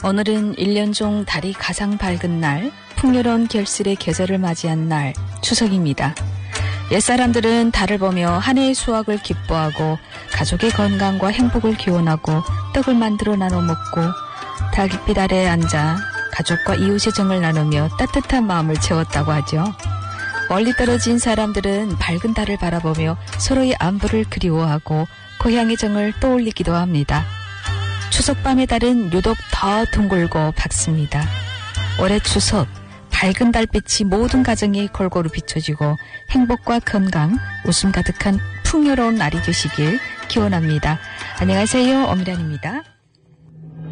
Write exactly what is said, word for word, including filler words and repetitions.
오늘은 일 년 중 달이 가장 밝은 날, 풍요로운 결실의 계절을 맞이한 날, 추석입니다. 옛사람들은 달을 보며 한 해의 수확을 기뻐하고 가족의 건강과 행복을 기원하고 떡을 만들어 나눠 먹고 달빛 아래에 앉아 가족과 이웃의 정을 나누며 따뜻한 마음을 채웠다고 하죠. 멀리 떨어진 사람들은 밝은 달을 바라보며 서로의 안부를 그리워하고 고향의 정을 떠올리기도 합니다. 추석밤의 달은 유독 더 둥글고 밝습니다. 올해 추석 밝은 달빛이 모든 가정에 골고루 비춰지고 행복과 건강, 웃음 가득한 풍요로운 날이 되시길 기원합니다. 안녕하세요, 엄미란입니다.